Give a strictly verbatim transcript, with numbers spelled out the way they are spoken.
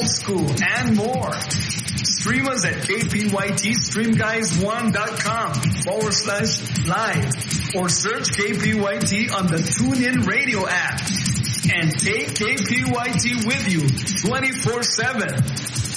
old school, and more. Stream us at K P Y T stream guys one dot com forward slash live or search K P Y T on the TuneIn Radio app and take K P Y T with you twenty-four seven.